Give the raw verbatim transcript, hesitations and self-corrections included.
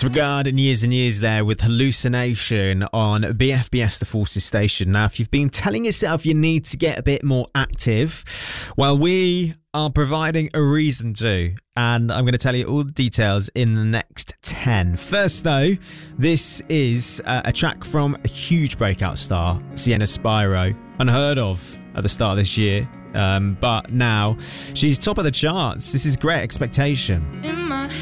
Disregard and Years and Years there with Hallucination on B F B S The Forces Station. Now, if you've been telling yourself you need to get a bit more active, well, we are providing a reason to, and I'm going to tell you all the details in the next ten. First, though, this is uh, a track from a huge breakout star, Sienna Spyro, unheard of at the start of this year, um, but now she's top of the charts. This is Great Expectation. In my